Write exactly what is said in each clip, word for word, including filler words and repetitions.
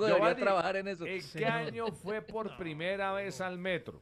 Diego debería Giovanni, trabajar en eso. ¿En qué Señor. año fue por No. primera vez al metro?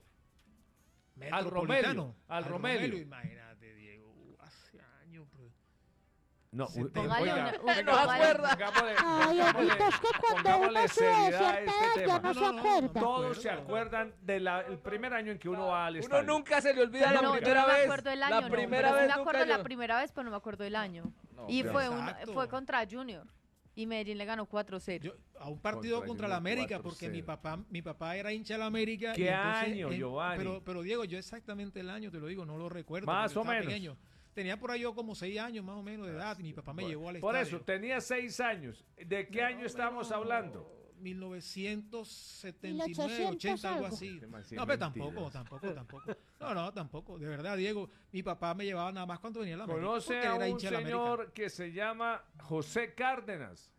Al Metropolitano. Romelio, al Romelio. Imagínate, Diego, hace años. Pero... No, Se u- te- oiga, Póngale una- una- venga, no se acuerda. acuerda. Pongámosle, Ay, pongámosle- Olguito, es que cuando pongámosle uno sube de seriedad a cierta este edad ya tema. no se No, no, no, acuerda. Todos acuerdo. se acuerdan del primer año en que uno va al Uno estadio. nunca se le olvida Pero la No, yo primera no me vez. acuerdo del año, La no, primera pero sí vez me nunca acuerdo yo- la primera vez, pero no me acuerdo del año. No, y pero- fue, un, Exacto. fue contra Junior. Y Medellín le ganó cuatro cero. Yo, a un partido Contra contra, la Junior América, cuatro porque cero. mi papá, mi papá era hincha de la América. ¿Qué y entonces, año, en- Giovanni? Pero, pero Diego, yo exactamente el año, te lo digo, no lo recuerdo. Más porque o estaba menos. pequeño. Tenía por ahí yo como seis años más o menos de edad y mi papá me llevó al Por estadio. eso, tenía seis años. ¿De qué año estamos hablando? mil novecientos setenta y nueve, mil ochocientos ochenta, algo algo. así. Demasiado No, pero mentiras. tampoco, tampoco, tampoco. No, no, tampoco. De verdad, Diego, mi papá me llevaba nada más cuando venía a la América. Conoce porque a él era un hincha de la América. señor que se llama José Cárdenas.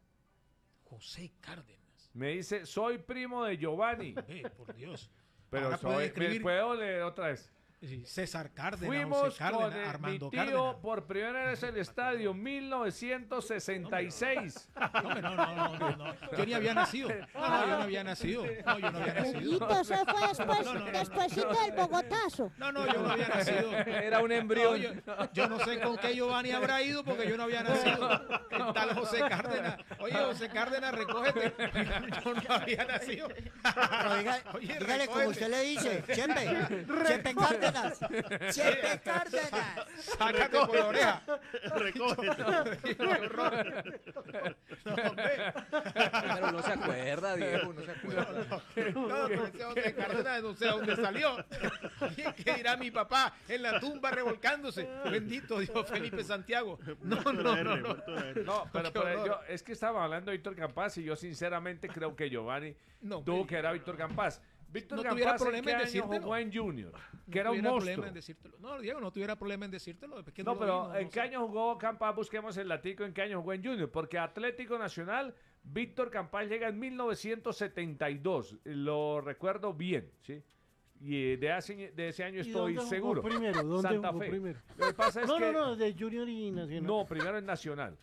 José Cárdenas. Me dice, soy primo de Giovanni. Eh, por Dios. Pero Ahora soy, puede ¿me escribir puedo leer otra vez? sí, César Cárdenas, Fuimos José Cárdenas, con el- Armando mi tío Cárdenas. por primera vez al estadio, mil novecientos sesenta y seis. No, hombre, no, no, no, no, no. Yo ni había nacido. No, no, yo no había nacido. No, yo no había nacido. Olguito, eso fue después, No, no, no, despuésito del Bogotazo. No, no, yo no había nacido. Era un No, embrión. yo, yo no sé con qué Giovanni habrá ido porque yo no había nacido. El tal José Cárdenas. Oye, José Cárdenas, recógete. Yo no había nacido. Pero diga- Oye, dígale como recógete. usted le dice, Chepe, Chepe Cárdenas, Chepe Cárdenas. Sácate por la oreja. Recógete. Qué horror. No, hombre. Pero uno se acuerda, Diego, uno se acuerda. No, pero ese José Cárdenas no sé a dónde salió. Oye, ¿qué dirá mi papá en la tumba revolcándose? Bendito Dios, Felipe Santiago. No, no, no, no. No, pero, Qué pero horror. yo, es que estaba hablando de Víctor Campás y yo sinceramente creo que Giovanni No, tuvo hombre. que era Víctor Campás. Víctor No tuviera Campás, ¿en problema qué en año decírtelo. jugó en Junior? No Que era un tuviera monstruo. problema en decírtelo. No, Diego, no tuviera problema en decírtelo. Es que No, lo pero vi, no ¿en sé. qué año jugó Campás? Busquemos el latico, ¿en qué año jugó en Junior? Porque Atlético Nacional, Víctor Campás llega en mil novecientos setenta y dos, lo recuerdo bien, ¿sí? Y eh, de, ese- de ese año ¿Y estoy dónde jugó seguro. primero? ¿Dónde Santa jugó Fe. primero? Lo que pasa es No, que... no, no, de Junior y Nacional. No, primero en Nacional.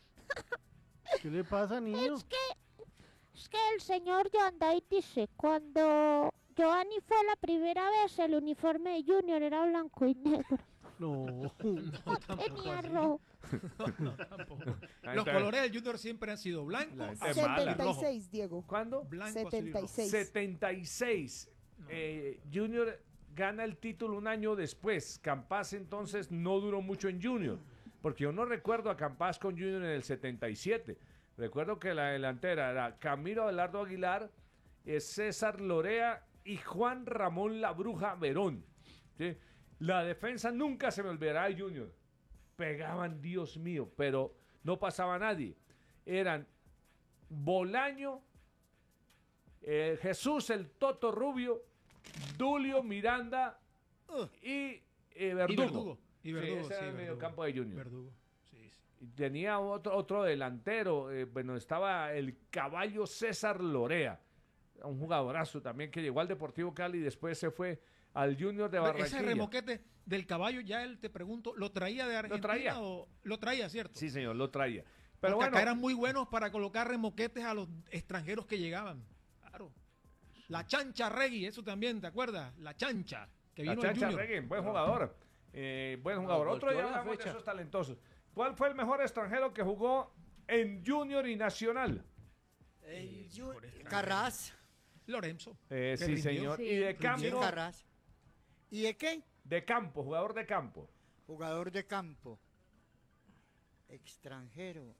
¿Qué le pasa, niño? Es que, es que el señor Yanday dice, cuando Giovanni fue la primera vez, el uniforme de Junior era blanco y negro. No. No, tampoco Tenía así. rojo. No, tampoco. Ahí Los está. colores del Junior siempre han sido blanco, La- azul es y mala. rojo. setenta y seis, Diego. ¿Cuándo? Blanco, azul y setenta y rojo. seis. setenta y seis. Eh, Junior gana el título un año después. Campás entonces no duró mucho en Junior. Porque yo no recuerdo a Campás con Junior en el setenta y siete. Recuerdo que la delantera era Camilo Abelardo Aguilar, eh, César Lorea y Juan Ramón La Bruja Verón. ¿Sí? La defensa nunca se me olvidará de Junior. Pegaban, Dios mío, pero no pasaba nadie. Eran Bolaño, eh, Jesús el Toto Rubio, Dulio Miranda y eh, Verdugo. Y Verdugo. Y Verdugo, Sí, ese era sí, el Verdugo. mediocampo de Junior. Verdugo. Sí, sí. Y tenía otro, otro delantero, eh, bueno, estaba el caballo César Lorea, un jugadorazo también que llegó al Deportivo Cali y después se fue al Junior de Barranquilla. Ese remoquete del caballo, ya él te pregunto, ¿lo traía de Argentina traía. o lo traía, cierto? Sí, señor, lo traía. Pero Porque bueno, acá eran muy buenos para colocar remoquetes a los extranjeros que llegaban. Claro. La Chancha Regui, eso también, ¿te acuerdas? La Chancha, que la vino al Chancha Junior. Regui, buen jugador. Eh, buen jugador. No, Otro día golpeó la hablamos de fecha. esos talentosos. ¿Cuál fue el mejor extranjero que jugó en Junior y Nacional? El Ju- por extranjero. Carras, Lorenzo. Eh, que sí, rindió. señor. Sí. Y de Bien campo, Carras. ¿Y de qué? de campo, jugador de campo. Jugador de campo. Extranjero.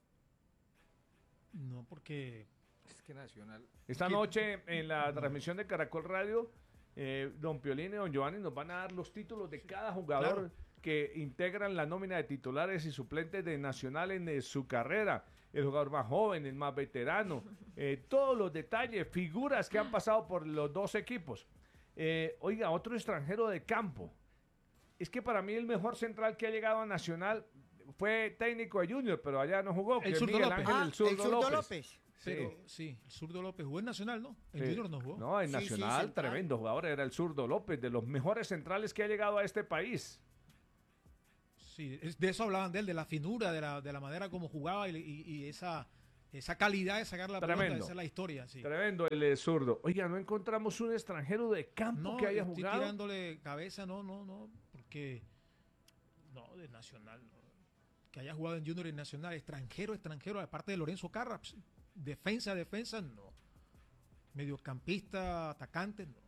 No, porque Es que Nacional. Esta ¿Qué? noche en la transmisión de Caracol Radio, eh, don Piolín y don Giovanni nos van a dar los títulos de cada jugador claro. que integran la nómina de titulares y suplentes de Nacional en eh, su carrera. El jugador más joven, el más veterano, eh, todos los detalles, figuras que han pasado por los dos equipos. Eh, oiga, otro extranjero de campo. Es que para mí el mejor central que ha llegado a Nacional fue técnico de Junior, pero allá no jugó, que El es Zurdo Miguel López. Ángel Ah, el Zurdo, el Zurdo López. López. Sí. pero sí, el zurdo López jugó en Nacional, ¿no? En Sí. Junior no jugó. No, en Sí, sí, Nacional, central. tremendo jugador, era el zurdo López, de los mejores centrales que ha llegado a este país. Sí, es- de eso hablaban de él, de la finura, de la, de la manera como jugaba y, y- y esa esa calidad de sacar la Tremendo. pelota, esa es la historia. Sí. Tremendo el eh, zurdo. Oiga, ¿no encontramos un extranjero de campo No, que haya estoy jugado? tirándole cabeza, no, no, no, porque no, de Nacional, no. Que haya jugado en Junior y Nacional, extranjero, extranjero, aparte de Lorenzo Carra, pues, defensa, defensa, no. Mediocampista, atacante, no.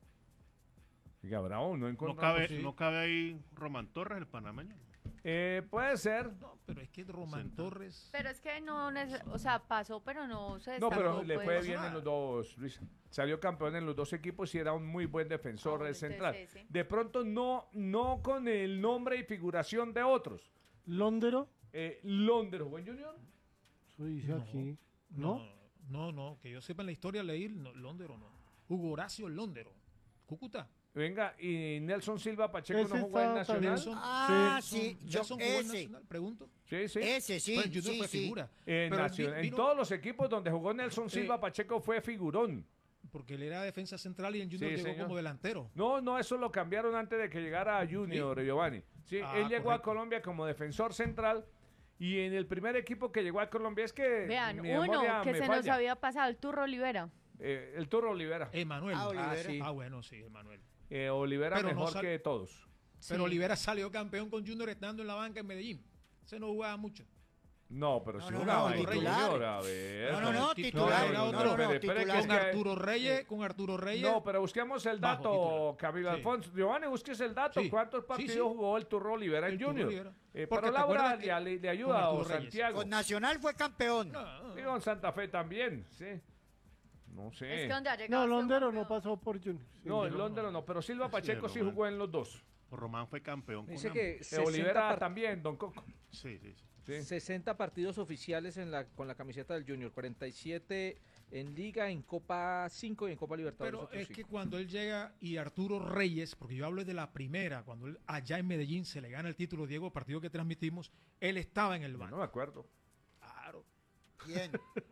Oiga, bravo, no No encontramos. cabe, sí. no cabe ahí Román Torres, el panameño. Eh, puede ser. No, pero es que Román Senta. Torres. Pero es que no, neces- o sea, pasó, pero no se No, destacó, pero le pues. fue bien en los dos, Luis. Salió campeón en los dos equipos y era un muy buen defensor Ah, bueno, eh, central. entonces ese. De pronto no, no con el nombre y figuración de otros. ¿Londero? Eh, Londres jugó en Junior. Eso dice No. aquí. No, ¿No? no, no, que yo sepa en la historia leí no, Londero no. Hugo Horacio Londero, Cúcuta. Venga, y Nelson Silva Pacheco Ese no jugó en está Nacional. Nelson, Ah, sí, yo, Nelson jugó en ese, Nacional, pregunto. Sí, sí. ese, sí, Bueno, en Junior sí, fue sí. figura. En, Pero Nacion- vi- en vino- todos los equipos donde jugó Nelson Sí. Silva Pacheco fue figurón. Porque él era defensa central y en Junior Sí, llegó señor. como delantero. No, no, eso lo cambiaron antes de que llegara a Junior, Giovanni. Sí, Ah, él llegó a correcto. Colombia como defensor central y en el primer equipo que llegó a Colombia es que Vean, mi uno memoria que me se nos falla. había pasado, el Turro Olivera. Eh, el Turro Olivera. Emanuel. Ah, Ah, Olivera. sí. Ah, bueno, sí, Emanuel. Eh, Olivera Pero no mejor sal- que todos. Pero Sí. Olivera salió campeón con Junior estando en la banca en Medellín. Ese no jugaba mucho. No, pero No, si no, jugaba no, en titular. Junior, a ver. No, no, no, Titular, titular. era No, otro. no, Espere, no, espere, que titular. es Con que- Arturo Reyes, con Arturo Reyes. No, pero busquemos el Bajo dato, titular. Camilo Sí. Alfonso. Giovanni, busques el dato. Sí. ¿Cuántos Sí, partidos sí. jugó el Turro Olivera en El Turro Junior? Olivera. Eh, Porque pero te Laura acuerdas que- le, le con ayuda a Arturo Reyes. Santiago. Con Nacional fue campeón. No, Digo, en Santa Fe también, sí. No sé. Es que donde ha llegado. No, este Londero hombre, no pasó por Junior. Sí, No, no. en Londres no, pero Silva Sí, Pacheco sí Román. jugó en los dos. Román fue campeón con Dice ambos. que Eh, sesenta, Olivera par- también, Don Coco. Sí, sí, sí. Sí. sesenta partidos oficiales en la, con la camiseta del Junior, cuarenta y siete en Liga, en Copa cinco y en Copa Libertadores. pero otros es que cinco. cuando él llega y Arturo Reyes, porque yo hablo de la primera, cuando él allá en Medellín se le gana el título Diego, partido que transmitimos, él estaba en el Yo banco. no me acuerdo. Claro. ¿Quién?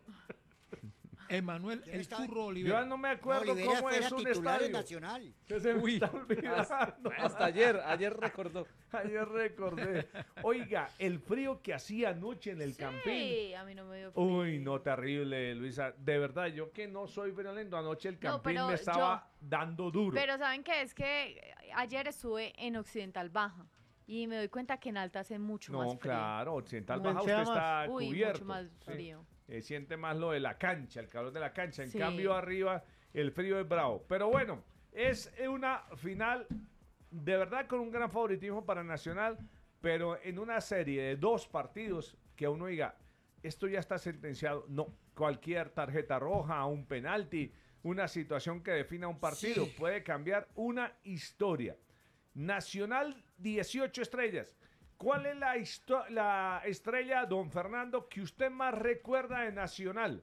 Emanuel, ¿Quién el estaba? Turro Yo Olivera. ya no me acuerdo Olivera cómo fue es la un titular en estadio. Nacional. Que se me está olvidando. Hasta ayer, ayer recordó. Ayer recordé. Oiga, el frío que hacía anoche en el Campín. Sí, a mí no me dio frío. Uy, no, terrible, Luisa. De verdad, yo que no soy violento, anoche el No, Campín pero me estaba dando duro. Pero ¿saben qué? Es que ayer estuve en Occidental Baja y me doy cuenta que en Alta hace mucho más No, frío. claro, Occidental Mucho Baja usted más. está Uy, cubierto. mucho más sí. frío. Eh, siente más lo de la cancha, el calor de la cancha. En Sí. cambio, arriba el frío es bravo. Pero bueno, es una final de verdad con un gran favoritismo para Nacional, pero en una serie de dos partidos que uno diga, esto ya está sentenciado. No, cualquier tarjeta roja, un penalti, una situación que defina un partido Sí. puede cambiar una historia. Nacional, dieciocho estrellas. ¿Cuál es la, histo- la estrella, don Fernando, que usted más recuerda de Nacional?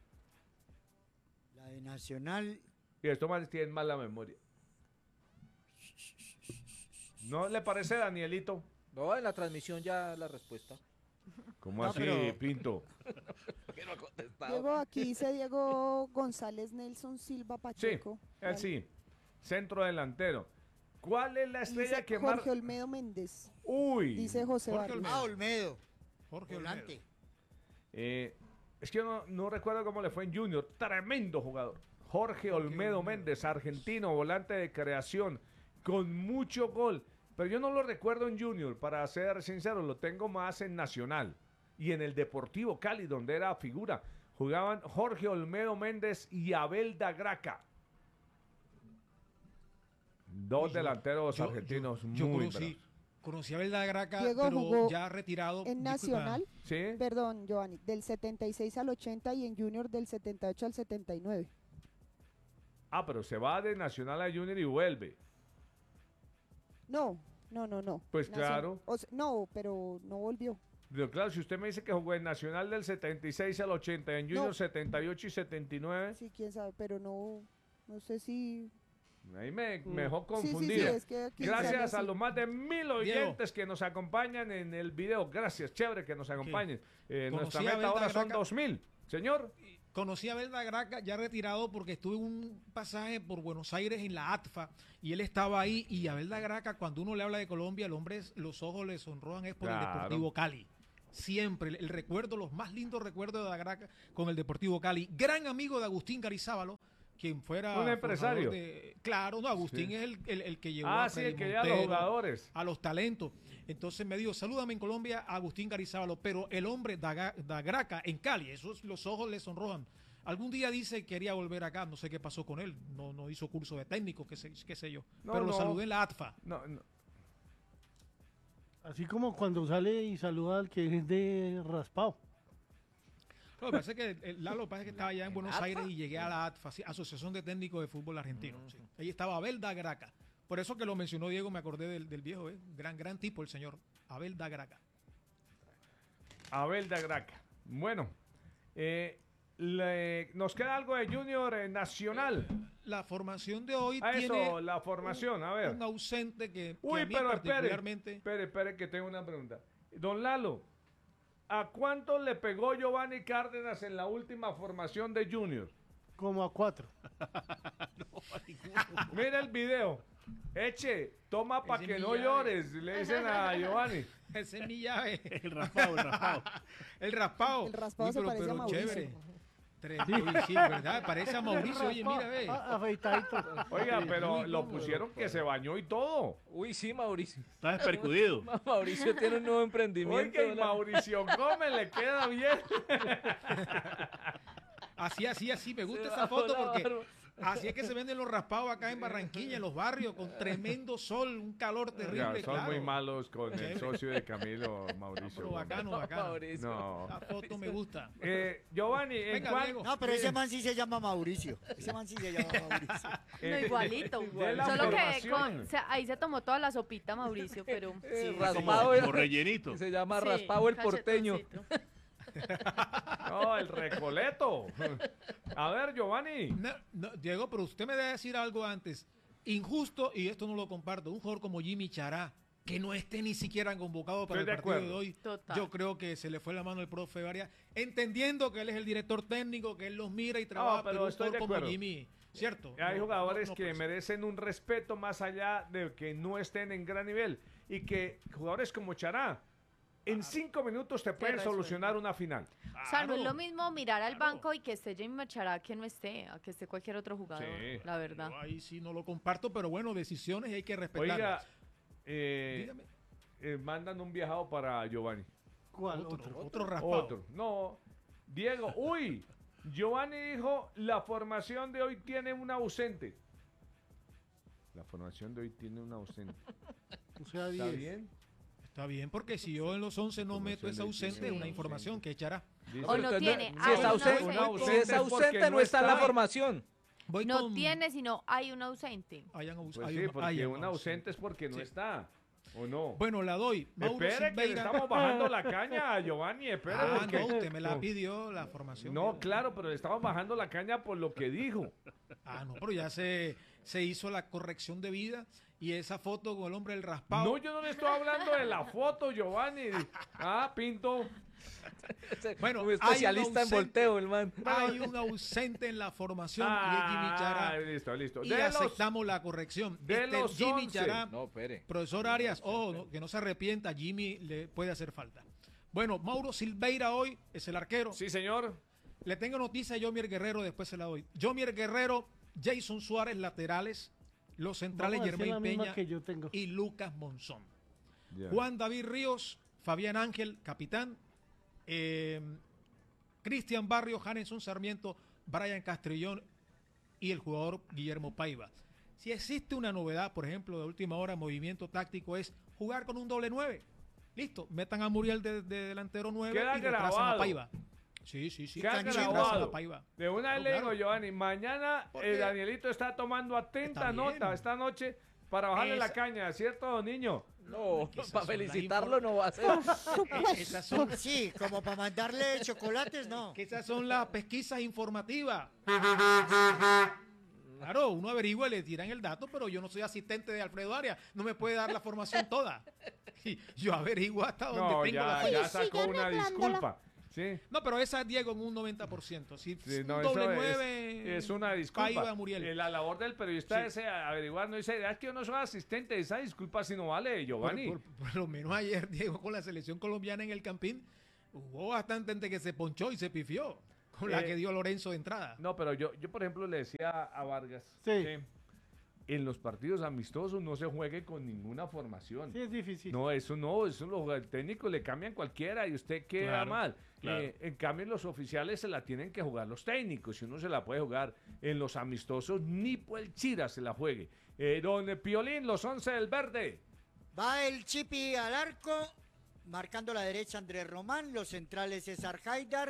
La de Nacional. Y esto más tiene más la memoria. ¿No le parece, Danielito? No, en la transmisión ya la respuesta. ¿Cómo No, así, pero- Pinto? ¿Por qué no ha contestado? Diego, aquí dice Diego González Nelson Silva Sí, Pacheco. él sí. Centro delantero. ¿Cuál es la estrella Dice que más... Jorge Olmedo Méndez. Uy. Dice José Jorge Vargas. Olmedo. Ah, Olmedo. Jorge Volante. Olmedo. Eh, es que yo no, no recuerdo cómo le fue en Junior. Tremendo jugador. Jorge Olmedo Méndez, argentino, volante de creación, con mucho gol. Pero yo no lo recuerdo en Junior, para ser sincero, lo tengo más en Nacional. Y en el Deportivo Cali, donde era figura. Jugaban Jorge Olmedo Méndez y Abel da Graca. Dos Uy, yo- delanteros yo- argentinos yo, yo muy conocí, bravos. conocí a Belda Graca, Diego pero jugó ya retirado. En Disculpa, Nacional, ¿Sí? perdón, Giovanni, del setenta y seis al ochenta y en Junior del setenta y ocho al setenta y nueve. Ah, pero se va de Nacional a Junior y vuelve. No, no, no, no. Pues Nacion- claro. o se- no, pero no volvió. Pero claro, si usted me dice que jugó en Nacional del setenta y seis al ochenta, en Junior No. setenta y ocho y setenta y nueve, Sí, quién sabe, pero no, no sé si... ahí me, Mm. me dejó Sí, sí, sí, confundido. es que aquí sale Gracias a así. los más de mil oyentes que nos acompañan en el video. Gracias, chévere que nos acompañen. Eh, nuestra Conocí a meta Belda ahora son Graca. dos mil. Señor, Conocí a Belda Graca ya retirado porque estuve en un pasaje por Buenos Aires en la A T F A y él estaba ahí. Y a Belda Graca, cuando uno le habla de Colombia, el hombre, es- los ojos le sonrojan es por Claro. el Deportivo Cali. siempre, el, el recuerdo, los más lindos recuerdos de Dagraca con el Deportivo Cali. Gran amigo de Agustín Garizábalo, quien fuera... Un empresario. De, claro, no, Agustín Sí. es el, el, el que llevó Ah, a sí, Freddy el que lleva a los Montero, jugadores. a los talentos. Entonces me dijo, salúdame en Colombia a Agustín Garizábalo, pero el hombre Daga- Dagraca en Cali, esos los ojos le sonrojan. Algún día dice que quería volver acá, no sé qué pasó con él, no, no hizo curso de técnico, qué sé, qué sé yo. No, pero lo no. saludé en la A T F A. No, no. Así como cuando sale y saluda al que es de raspado. No, me parece que el, Lalo, parece que estaba allá en Buenos Aires y llegué a la A T F A, sí, Asociación de Técnicos de Fútbol Argentino. Sí. Ahí estaba Abel Dagraca. Por eso que lo mencionó Diego, me acordé del, del viejo, ¿eh? gran, gran tipo el señor Abel Dagraca. Abel Dagraca. Bueno, eh, le- nos queda algo de Junior eh, Nacional. La formación de hoy A tiene eso, la formación, a ver. un ausente que, que Uy, a mí pero espere, particularmente... espere, espere, que tengo una pregunta. Don Lalo, ¿a cuánto le pegó Giovanni Cárdenas en la última formación de Junior? Como a cuatro. Mira el video. Eche, toma para Ese que es no mi llave. llores, le dicen a Giovanni. Ese es mi llave. El raspado, el raspado. El raspado. El raspado Uy, se pero, parece a pero Mauricio. chévere. Tre- Uy, sí, ¿verdad? Parece a Mauricio. Oye, mira, ve. Ah, afeitadito. Oiga, pero Muy lo cómodo. pusieron que se bañó y todo. Uy, sí, Mauricio. Está despercudido. Ma- Mauricio tiene un nuevo emprendimiento. Oiga, y ¿no? Mauricio Gómez le queda bien. Así, así, así. Me gusta Se esa bajó foto la porque barba. así es que se venden los raspados acá en Barranquilla, en los barrios, con tremendo sol, un calor terrible. Ya, son claro. muy malos con el Chévere. socio de Camilo, No, Mauricio pero Gómez. bacano, bacano. Mauricio. No. La foto me gusta. Eh, Giovanni, ¿en Venga, cuál- Diego. No, pero ese man sí se llama Mauricio. Ese man sí se llama Mauricio. eh, No, igualito. de la Solo que formación. con- o sea, ahí se tomó toda la sopita Mauricio, pero... Eh, sí, raspado, Como, como rellenito. Se llama sí, raspado el porteño. cachetoncito. No, el Recoleto. A ver, Giovanni. No, no, Diego, pero usted me debe decir algo antes. Injusto, y esto no lo comparto, un jugador como Jimmy Chará, que no esté ni siquiera convocado para Estoy de el partido de acuerdo. hoy, Total. yo creo que se le fue la mano al profe Varias, entendiendo que él es el director técnico, que él los mira y trabaja, pero pero un estoy de jugador como acuerdo. Jimmy, ¿cierto? Hay No, jugadores no, no que puede ser. merecen un respeto más allá de que no estén en gran nivel. Y que jugadores como Chará, en cinco minutos te pueden resuelven. solucionar una final. O sea, no es Claro. lo mismo mirar al Claro. banco y que esté Jimmy Machará que no esté, a que esté cualquier otro jugador, Sí. la verdad. Yo ahí sí no lo comparto, pero bueno, decisiones hay que respetar. Oiga, eh, Dígame. eh, mandan un viajado para Giovanni. ¿Cuál Otro, otro? otro raspado. Otro. No. Diego, uy, Giovanni dijo, la formación de hoy tiene un ausente. La formación de hoy tiene un ausente. O sea, ¿Está diez. bien? Está bien, porque si yo en los once no meto esa ausente, es una Sí. información que echará. Dice- O no Porque tiene, Si hay es un ausente, ausente. si es Ausente es porque ausente, no no está en la está. formación. Voy No con- tiene, sino hay un ausente. hay un aus- Pues hay sí, un- porque hay un ausente es porque no Sí. está. ¿O no? Bueno, la doy. Mauro Espere que le Silveira. estamos bajando la caña a Giovanni, espere. Ah, porque- no, usted me la pidió, la formación. No, claro, pero le estamos bajando la caña por lo que dijo. Ah, no, pero ya se, se hizo la corrección de vida y esa foto con el hombre del raspado. No, yo no le estoy hablando de la foto, Giovanni. Ah, Pinto. Bueno, Un hay especialista un en ausente. volteo, el man. Hay un ausente en la formación y es Jimmy Ah, Chará. listo, listo. Y De los, aceptamos la corrección. de Este, los Jimmy once. Chará, No, espere. profesor Arias, oh, no, que no se arrepienta, Jimmy le puede hacer falta. Bueno, Mauro Silveira hoy es el arquero. sí, señor. Le tengo noticia a Yomier Guerrero, después se la doy. Yomier Guerrero, Jason Suárez, laterales, los centrales Vamos a decir la Germain misma Peña que yo tengo. y Lucas Monzón. Ya. Juan David Ríos, Fabián Ángel, capitán, eh, Cristian Barrio, Hanenson Sarmiento, Brian Castrillón y el jugador Guillermo Paiva. Si existe una novedad, por ejemplo, de última hora, movimiento táctico, es jugar con un doble nueve. Listo, metan a Muriel de, de delantero nueve Queda y retrasan grabado. a Paiva. Sí, sí, sí. Queda retrasan grabado. a Paiva. De una vez No, le digo, claro. Giovanni, mañana Porque- el Danielito está tomando atenta Está bien. nota esta noche para bajarle la Esa- caña, ¿cierto, niño? No, que esas para son las felicitarlo no va a ser. Eh, esas son, Sí, como para mandarle chocolates, no. que esas son las pesquisas informativas. Claro, uno averigua y le tiran el dato, pero yo no soy asistente de Alfredo Arias, no me puede dar la formación toda. Y yo averiguo hasta donde No, tengo la ya, fuente. ya Sí, sacó sigue una arreglándola. disculpa. Sí. No, pero esa es Diego en un noventa por ciento. Si Sí, un no, doble eso es- nueve. Es, una disculpa. Paiva, Muriel. Eh, La labor del periodista Sí. es eh, averiguar, no dice, es que yo no soy asistente, esa disculpa si no vale, Por, Giovanni. por- por lo menos ayer, Diego, con la selección colombiana en el Campín, hubo bastante gente que se ponchó y se pifió con la Eh, que dio Lorenzo de entrada. No, pero yo, yo por ejemplo, le decía a Vargas Sí. que en los partidos amistosos no se juegue con ninguna formación. Sí, es difícil. No, eso no, eso los técnicos le cambian cualquiera y usted queda Claro, mal. claro. Eh, en cambio, los oficiales se la tienen que jugar los técnicos. Si uno se la puede jugar en los amistosos, ni por el Chira se la juegue. Eh, don Piolín, los once del verde. Va el Chipi al arco, marcando la derecha Andrés Román, los centrales César Haidar,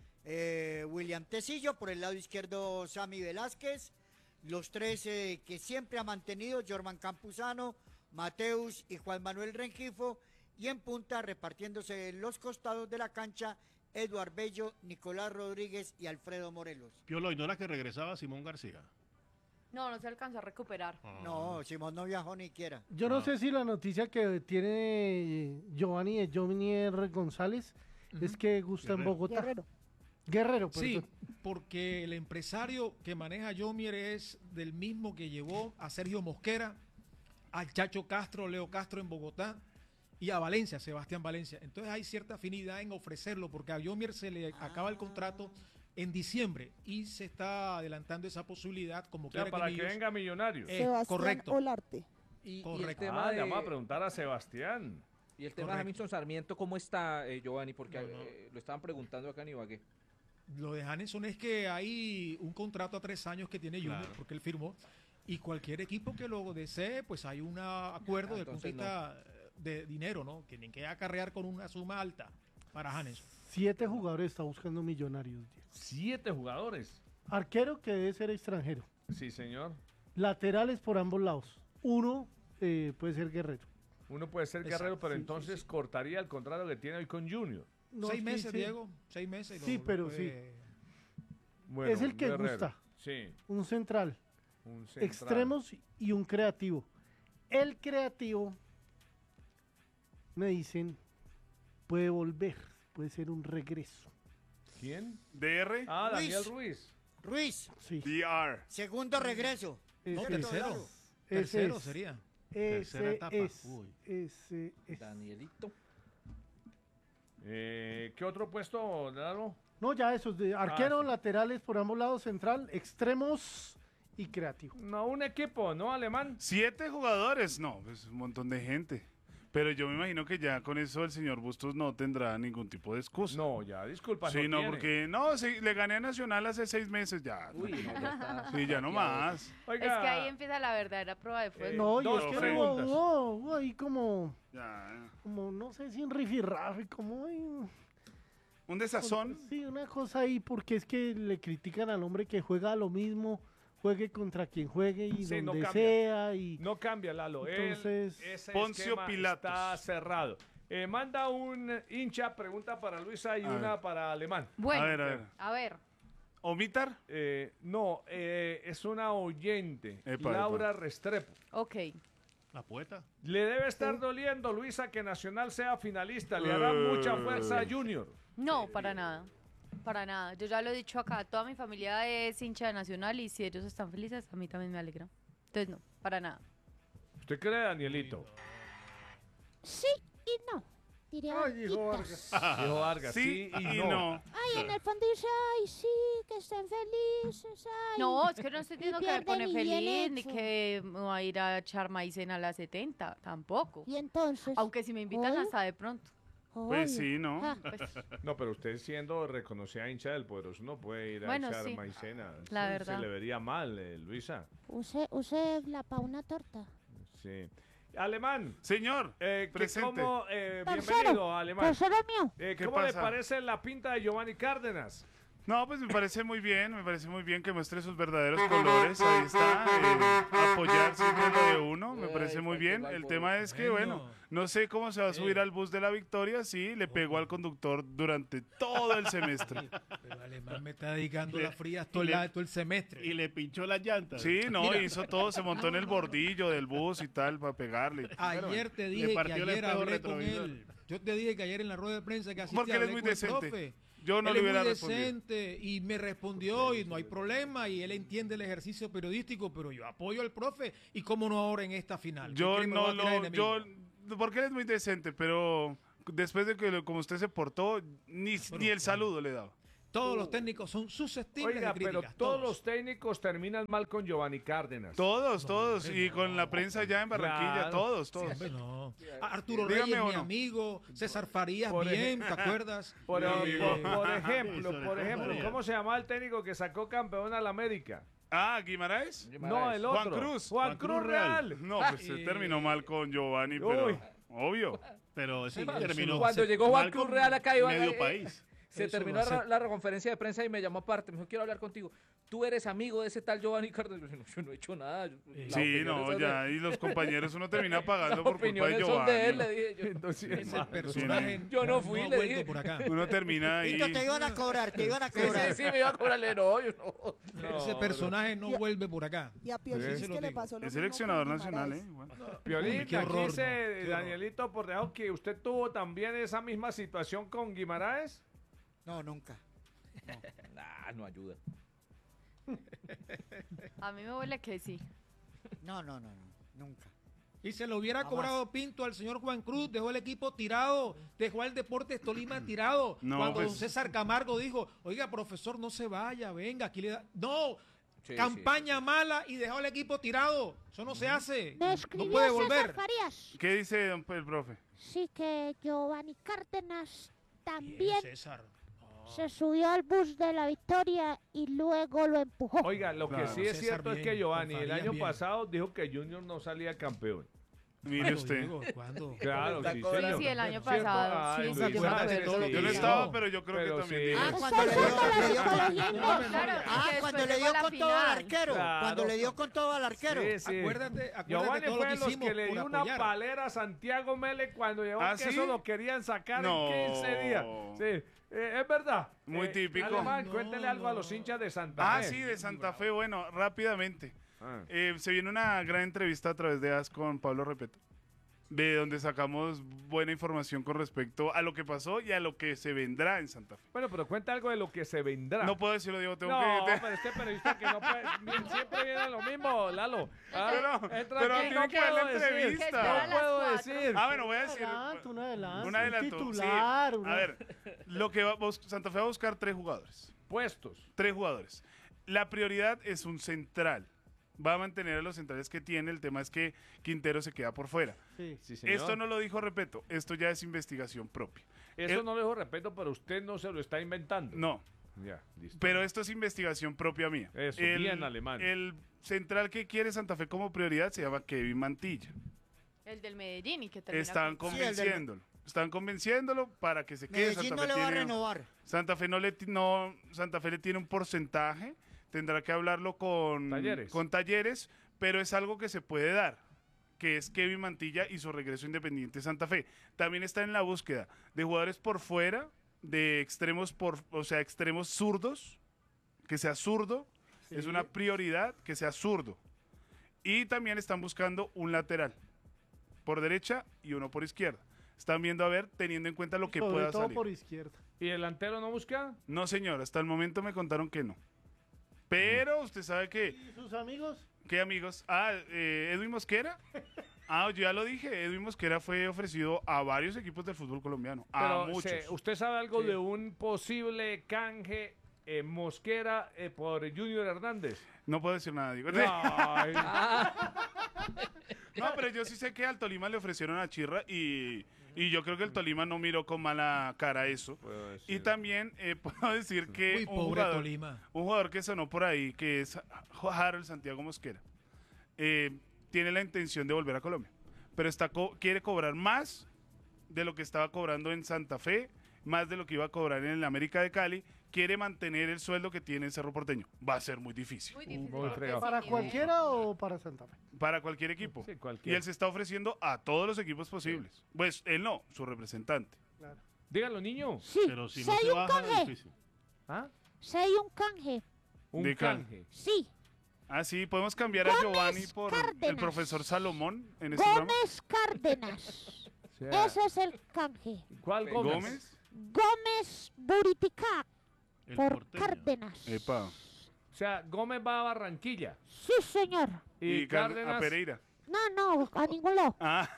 eh, William Tecillo, por el lado izquierdo Sammy Velázquez, los tres eh, que siempre ha mantenido, Jorman Campuzano, Mateus y Juan Manuel Rengifo, y en punta repartiéndose en los costados de la cancha, Eduard Bello, Nicolás Rodríguez y Alfredo Morelos. Piolo, ¿y no era que regresaba Simón García? No, no se alcanzó a recuperar. No, Simón no viajó ni quiera. Yo no Ah. sé si la noticia que tiene Giovanni de Jovinier González es que gusta en Guerrero. Bogotá. Guerrero. Guerrero, Sí, perdón. porque el empresario que maneja Yomier es del mismo que llevó a Sergio Mosquera, al Chacho Castro, Leo Castro en Bogotá y a Valencia, Sebastián Valencia. Entonces hay cierta afinidad en ofrecerlo porque a Yomier se le acaba el contrato en diciembre y se está adelantando esa posibilidad como O sea, quiera para que que Millos- venga Millonarios. Eh, Sebastián correcto. Olarte. Y, y el Correcto. tema Ah, de, le vamos a preguntar a Sebastián. y el tema de Correcto. Hamilton Sarmiento, ¿cómo está, eh, Giovanni? Porque No, no. eh, lo estaban preguntando acá en Ibagué. Lo de Hanson es que hay un contrato a tres años que tiene Junior, Claro. porque él firmó, y cualquier equipo que lo desee, pues hay un acuerdo Ah, del punto de entonces vista de dinero, ¿no? Que tienen que acarrear con una suma alta para Hanson. Siete jugadores está buscando Millonarios. Diego. Siete jugadores. Arquero que debe ser extranjero. Sí, señor. Laterales por ambos lados. Uno eh, puede ser Guerrero. Uno puede ser Exacto, Guerrero, pero sí, sí, entonces sí. cortaría el contrato que tiene hoy con Junior. No, seis sí, meses, sí. Diego, seis meses. y lo- Sí, lo pero puede- Bueno, Es el que Guerrero. gusta. Sí, Un central. un central. Extremos y un creativo. El creativo, me dicen, puede volver. Puede ser un regreso. ¿Quién? D R. Ah, Luis. Daniel Ruiz. Ruiz, Sí. D R. segundo regreso. No, Ese, tercero. Claro. ese Tercero es. sería. Tercera Ese etapa. es. Uy. Ese es. Danielito. Eh, ¿Qué otro puesto, Lalo? No, ya esos de arquero, Ah, sí. laterales por ambos lados, central, extremos y creativo. No, un equipo, ¿no, Alemán? Siete jugadores, no, es un montón de gente. Pero yo me imagino que ya con eso el señor Bustos no tendrá ningún tipo de excusa. No, ya, disculpa. Sí, no, tiene. porque no, sí, le gané a Nacional hace seis meses ya. Uy, no, ya está. Sí, ya no más. Oiga, Es que ahí empieza la verdadera prueba de fuego. Eh, No, y dos es que hubo, preguntas. hubo- hubo ahí como, Ya. como, no sé si un rifirrafe, como hay un- Un desazón. Sí, una cosa ahí, porque es que le critican al hombre que juega a lo mismo, juegue contra quien juegue y Sí, no donde cambia. sea. Y no cambia, Lalo. Él- Entonces, ese Poncio esquema Pilatos. está cerrado. Eh, manda un hincha, pregunta para Luisa y A una ver. para Alemán. Bueno, A ver, a ver. a ver. ¿Omitar? Eh, no, eh, es una oyente, Epa, Laura Restrepo. Ok. La poeta. Le debe estar doliendo, Luisa, que Nacional sea finalista. Le hará mucha fuerza a Junior. No, para nada. Para nada. Yo ya lo he dicho acá. Toda mi familia es hincha de Nacional y si ellos están felices, a mí también me alegra. Entonces, no, para nada. ¿Usted cree, Danielito? Sí y no. Diría Ay, dijo Vargas. Dijo Vargas, sí, Sí y, y no. Ay, en el fondo dice, ay, sí, que estén felices, ay. No, es que no estoy diciendo que me pierden pone y bien feliz ni hecho. que me voy a ir a echar maicena a las setenta. Tampoco. Y entonces. Aunque si me invitan Oye. hasta de pronto. Pues oye, sí, ¿no? ah, Pues, No, pero usted siendo reconocida hincha del poderoso no puede ir a Bueno, echar sí. maicena. La Se- verdad. Se le vería mal, eh, Luisa. use, use la pa' una torta. Sí. Alemán, Señor, eh, que presente. cómo, eh, Tercero, bienvenido, Alemán. tercero mío. Eh, ¿Qué ¿Cómo le pasa? parece la pinta de Giovanni Cárdenas? No, pues me parece muy bien, me parece muy bien que muestre sus verdaderos colores. Ahí está, eh, apoyar siempre lo de uno, me Ay, parece muy cuánto bien. mal El por- tema es que, Bueno. bueno, no sé cómo se va a subir Eh. al bus de la victoria si le pegó al conductor durante todo el semestre. Pero Alemán me está dedicando Le- las frías todo el, le- la- todo el semestre. Y le pinchó las llantas. Sí, no, Mira. hizo todo, se montó en el bordillo del bus y tal para pegarle. Ayer te le dije que partió el ayer espejo hablé con retrovisor. él. Yo te dije que ayer en la rueda de prensa que asistí Porque él es hablé muy con el decente. profe Yo no él le es hubiera muy respondido. decente y me respondió y no hay problema y él entiende el ejercicio periodístico, pero yo apoyo al profe y cómo no ahora en esta final. ¿Qué Yo cree, me no va a tirar lo, enemigo? yo, porque él es muy decente, pero después de que lo- como usted se portó, ni, Pero, ni el claro. saludo le daba. Todos los técnicos son susceptibles Oiga, de pero críticas. todos los técnicos terminan mal con Giovanni Cárdenas. Todos, todos, hombre, y con no. la prensa ya en Barranquilla, Claro. todos, Sí, todos. hombre, no. A Arturo Dígame Reyes, o mi no. amigo, César Farías, Por bien, ¿te acuerdas? Por, Eh, por- por ejemplo, Sobre por todo ejemplo, María. ¿cómo se llama el técnico que sacó campeón al América? Ah, Guimaraes. No, el otro. Juan Cruz. Juan, Juan Cruz Cruz Real. Real. No, pues se terminó mal con Giovanni, pero Uy. obvio. Pero sí, Sí, terminó. Cuando llegó Juan mal Cruz con Real acá, iba- medio eh, país. Se Eso terminó lo la, hace. la conferencia de prensa y me llamó aparte. Me dijo, quiero hablar contigo. Tú eres amigo de ese tal Giovanni Cárdenas. Yo, no, yo no he hecho nada. Yo- las Sí, opiniones no, son ya, de- y los compañeros uno termina Las pagando por culpa de opiniones son de él, le Giovanni. dije yo. Entonces, Es el hermano, personaje. Yo no fui, ha le vuelto dije. por acá. Uno termina ahí. Tito, te iban a cobrar, te iban a Sí, sí, cobrar. sí, me iba a cobrarle. No, yo no. no, Ese personaje no Ya. vuelve por acá. Y a Piolín Sí. es Se lo que le digo. pasó lo Es mismo seleccionador con nacional, Guimaraes. ¿eh? Bueno. Piolín, Uy, qué aquí horror, dice no, qué horror. Danielito Porrejo que usted tuvo también esa misma situación con Guimaraes. No, nunca. Nah, no ayuda. A mí me huele que sí. No, no, no, no, nunca. Y se lo hubiera Jamás. cobrado Pinto al señor Juan Cruz, dejó el equipo tirado, dejó al Deportes Tolima tirado. No, Cuando pues- don César Camargo dijo, oiga, profesor, no se vaya, venga, aquí le da... No, Sí, campaña mala y dejó al equipo tirado. Eso no se hace. Me No escribió puede César volver. Farías. ¿Qué dice don- el profe? Sí, que Giovanni Cárdenas Bien, también César. se subió al bus de la victoria y luego lo empujó. Oiga, lo que Claro. sí es César cierto es bien, que Giovanni con el Farías año bien. pasado dijo que Junior no salía campeón. Mire ¿Cuándo, usted. Diego? ¿Cuándo? Claro, está sí, cobrando. señor. Sí, el año ¿Cierto? pasado, Ay, sí, sí, Luis, yo me acuérdate acuerdo. todo lo Yo que no dijo. estaba, pero yo creo Pero que sí. también. Ah, dijo. cuando le dio, Estoy le dio con, solo leyendo. Claro, ah, que cuando después le llegó dio la con todo al final. arquero. Claro. Cuando le dio con todo al arquero. Sí, sí. Acuérdate, acuérdate Giovanni todo lo fue que de los hicimos que le dio por una apoyar. palera a Santiago Mele cuando llegó ¿Ah, que sí? eso lo querían sacar No. en quince días. Sí, eh, es verdad. Muy Eh, típico. Alemán, No, cuéntele algo a los no. hinchas de Santa Ah, Fe. sí, de Santa Fe. Bueno, rápidamente. Ah. Eh, se viene una gran entrevista a través de A S con Pablo Repeto, de donde sacamos buena información con respecto a lo que pasó y a lo que se vendrá en Santa Fe. Bueno, pero cuenta algo de lo que se vendrá. No puedo decirlo, Diego, tengo No, que... pero este periodista que no puede, siempre viene lo mismo, Lalo. Ah, Pero- entra pero aquí, tiene no que ver la puedo decir, entrevista. Que espera a No las puedo cuatro. decir. Ah, bueno, voy a decir... adelanto, un adelanto, Un un adelanto. titular, sí. una- A ver, lo que va, a bus- Santa Fe va a buscar tres jugadores. Puestos. Tres jugadores. La prioridad es un central. Va a mantener a los centrales que tiene. El tema es que Quintero se queda por fuera. Sí. Sí, señor. Esto no lo dijo Repeto. Esto ya es investigación propia. Eso el- no le dejo respeto, pero usted no se lo está inventando. No, Ya, listo. pero esto es investigación propia mía. Eso, bien alemán. El central que quiere Santa Fe como prioridad se llama Kevin Mantilla. El del Medellín y que termina Están con- Sí, el del- convenciéndolo. Están convenciéndolo para que se quede. Medellín Santa no Fe le va a tiene- renovar. Santa Fe no le ti- no Santa Fe le tiene un porcentaje, tendrá que hablarlo con Talleres. con Talleres, pero es algo que se puede dar, que es Kevin Mantilla y su regreso a Independiente Santa Fe. También está en la búsqueda de jugadores por fuera, de extremos por, o sea, extremos zurdos, que sea zurdo, es una prioridad que sea zurdo. Y también están buscando un lateral por derecha y uno por izquierda. Están viendo a ver, teniendo en cuenta lo que Sobre pueda todo salir. por izquierda. ¿Y el delantero no busca? No, señor, hasta el momento me contaron que no. Pero usted sabe que, ¿Y sus amigos? ¿qué amigos? Ah, eh, Edwin Mosquera. Ah, yo ya lo dije, Edwin Mosquera fue ofrecido a varios equipos del fútbol colombiano, a Pero muchos. se- ¿usted sabe algo Sí. de un posible canje eh, Mosquera eh, por Junior Hernández? No puedo decir nada, digo. Ay, No, pero yo sí sé que al Tolima le ofrecieron a Chirra y, y yo creo que el Tolima no miró con mala cara eso. puedo Y decir. también eh, puedo decir que Uy, un, pobre jugador, Tolima. un jugador que sonó por ahí, que es Harold Santiago Mosquera, eh, tiene la intención de volver a Colombia, pero está co- quiere cobrar más de lo que estaba cobrando en Santa Fe, más de lo que iba a cobrar en el América de Cali, quiere mantener el sueldo que tiene en Cerro Porteño. Va a ser muy difícil Muy difícil. muy porque fregado. sin ¿Para nivel. cualquiera o para Santa Fe? para cualquier equipo. Sí, Y cualquiera. él se está ofreciendo a todos los equipos posibles. Pues él no, su representante. Claro. Dígalo, niño. Sí, Pero si sé no de se un baja, canje. difícil. ¿Ah? Sé de un canje. Un De can- canje. Sí, Ah, sí, podemos cambiar a Gómez Giovanni por el Cárdenas. profesor Salomón en este programa. Gómez Cárdenas. O sea, Ese es el canje. ¿Cuál Gómez? Gómez. Gómez Buriticá El por porteño. Cárdenas. Epa. O sea, Gómez va a Barranquilla. Sí, señor. Y, Y, Car- Cárdenas. a Pereira. No, no, a ningún lado. Ah.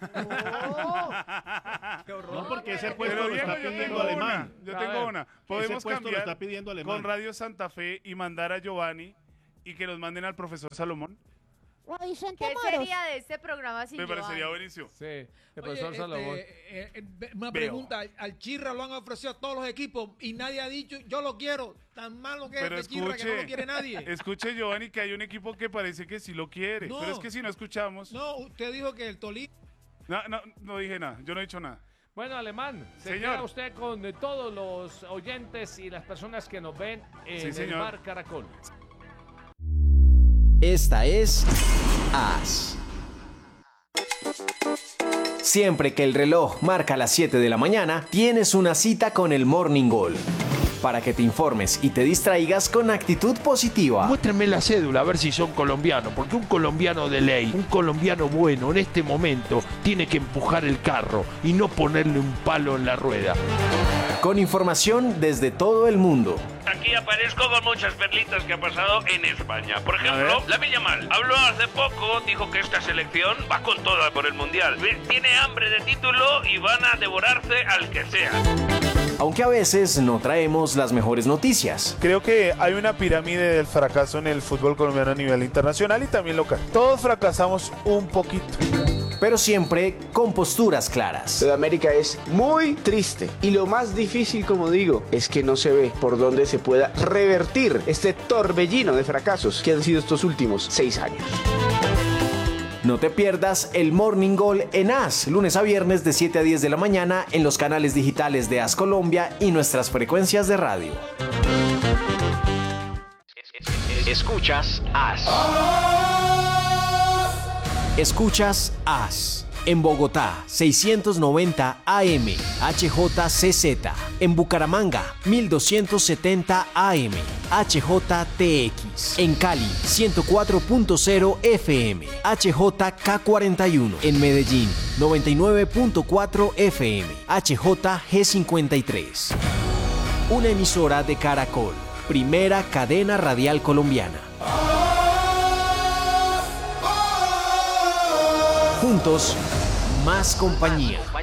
No, porque ese puesto Pero lo Diego, está yo pidiendo tengo Alemán. una. Yo A tengo ver. una. Ese Podemos puesto lo cambiar está pidiendo Alemán. con Radio Santa Fe y mandar a Giovanni y que nos manden al profesor Salomón. O a Vicente ¿Qué Moros. sería de este programa sin Me parecería Giovanni? buenísimo. Sí, el Oye, profesor este, Salomón. eh, eh, una pregunta, al- al Chirra lo han ofrecido a todos los equipos y nadie ha dicho, yo lo quiero, tan malo que Pero es este Chirra que no escuche, lo quiere nadie. escuche Giovanni que hay un equipo que parece que sí lo quiere. No. Pero es que si no escuchamos. No, usted dijo que el Tolima... No, no, no dije nada. Yo no he dicho nada. Bueno, Alemán, se Señor. queda usted con eh, todos los oyentes y las personas que nos ven en Sí, el señor. Bar Caracol. Esta es As. Siempre que el reloj marca las siete de la mañana, tienes una cita con el Morning Goal. Para que te informes y te distraigas con actitud positiva. Muéstrenme la cédula a ver si son colombianos, porque un colombiano de ley, un colombiano bueno en este momento tiene que empujar el carro y no ponerle un palo en la rueda. Con información desde todo el mundo. Aquí aparezco con muchas perlitas que ha pasado en España. Por ejemplo, la Villamal habló hace poco, dijo que esta selección va con toda por el Mundial. Tiene hambre de título y van a devorarse al que sea. Aunque a veces no traemos las mejores noticias. Creo que hay una pirámide del fracaso en el fútbol colombiano a nivel internacional y también local. Todos fracasamos un poquito. Pero siempre con posturas claras. Sudamérica es muy triste y lo más difícil, como digo, es que no se ve por dónde se pueda revertir este torbellino de fracasos que han sido estos últimos seis años. No te pierdas el Morning Goal en As, lunes a viernes de siete a diez de la mañana en los canales digitales de As Colombia y nuestras frecuencias de radio. Escuchas As. Escuchas As. En Bogotá, seiscientos noventa A M, H J C Z. En Bucaramanga, mil doscientos setenta A M, H J T X. En Cali, ciento cuatro punto cero F M, H J K cuarenta y uno. En Medellín, noventa y nueve punto cuatro F M, H J G cincuenta y tres. Una emisora de Caracol, primera cadena radial colombiana. Juntos, más compañía.